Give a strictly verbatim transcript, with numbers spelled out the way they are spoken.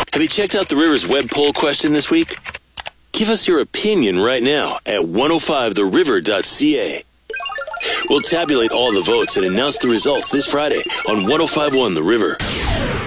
Have you checked out the River's web poll question this week? Give us your opinion right now at one oh five the river dot c a. We'll tabulate all the votes and announce the results this Friday on one oh five point one The River.